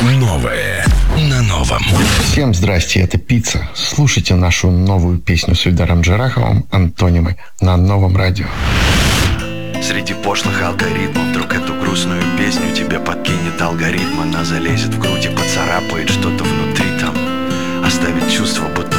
Новое на новом. Всем здрасте, это Пицца. Слушайте нашу новую песню с Ильдаром Джараховым «Антонимы» на Новом радио. Среди пошлых алгоритмов вдруг эту грустную песню тебе подкинет алгоритм. Она залезет в грудь и поцарапает что-то внутри там, оставит чувство, будто